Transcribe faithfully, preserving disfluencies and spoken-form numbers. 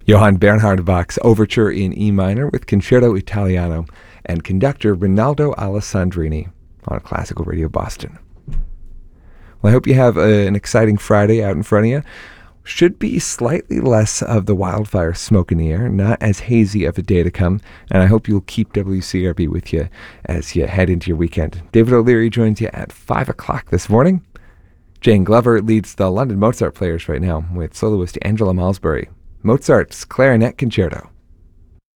Johann Bernhard Bach's Overture in E minor with Concerto Italiano and conductor Rinaldo Alessandrini on Classical Radio Boston. Well, I hope you have a, an exciting Friday out in front of you. Should be slightly less of the wildfire smoke in the air, not as hazy of a day to come, and I hope you'll keep W C R B with you as you head into your weekend. David O'Leary joins you at five o'clock this morning. Jane Glover leads the London Mozart Players right now with soloist Angela Malsbury. Mozart's Clarinet Concerto.